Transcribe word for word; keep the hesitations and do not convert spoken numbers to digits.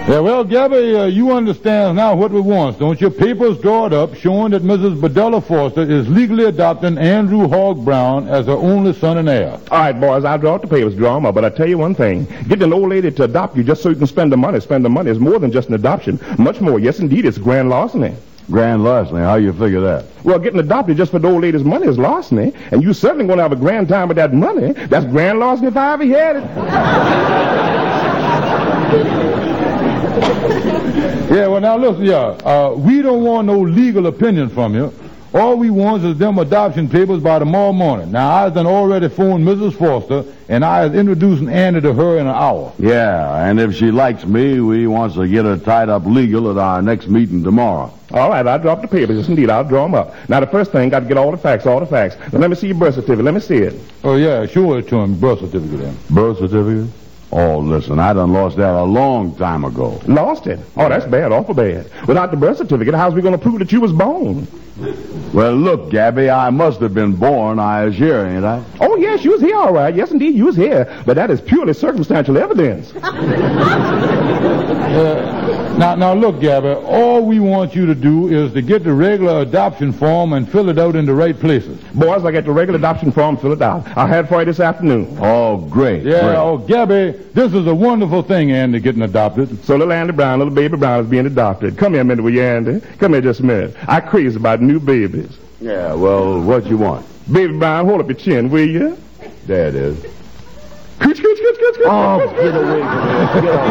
Yeah, well, Gabby, uh, you understand now what we want, don't you? Papers draw it up showing that Missus Bedella Foster is legally adopting Andrew Hogg Brown as her only son and heir. All right, boys, I'll draw up the papers, draw them up. But I tell you one thing. Getting an old lady to adopt you just so you can spend the money, spend the money is more than just an adoption. Much more. Yes, indeed, it's grand larceny. Grand larceny, how you figure that? Well, getting adopted just for the old lady's money is larceny, and you certainly going to have a grand time with that money. That's grand larceny if I ever had it. Yeah, well, now listen, yeah, uh, we don't want no legal opinion from you. All we want is them adoption papers by tomorrow morning. Now, I done already phoned Missus Foster, and I is introducing Andy to her in an hour. Yeah, and if she likes me, we wants to get her tied up legal at our next meeting tomorrow. All right, I'll draw up the papers. Yes, indeed, I'll draw them up. Now, the first thing, got to get all the facts, all the facts. Now, let me see your birth certificate. Let me see it. Oh, yeah, show it to him, birth certificate then. Birth certificate? Oh, listen, I done lost that a long time ago. Lost it? Oh, that's bad, awful bad. Without the birth certificate, how's we going to prove that you was born? Well, look, Gabby, I must have been born. I was here, ain't I? Oh, yes, you was here, all right. Yes, indeed, you was here. But that is purely circumstantial evidence. uh, now, now, look, Gabby, all we want you to do is to get the regular adoption form and fill it out in the right places. Boys, I get the regular adoption form, fill it out. I'll have it for you this afternoon. Oh, great. Yeah, great. oh, Gabby, this is a wonderful thing, Andy, getting adopted. So little Andy Brown, little baby Brown is being adopted. Come here a minute, will you, Andy? Come here just a minute. I crazy about new babies. Yeah, well, what you want? Baby Brown, hold up your chin, will you? There it is. Cooch, cooch, cooch, cooch, cooch, Oh, cooch, cooch. get away from me. Get away.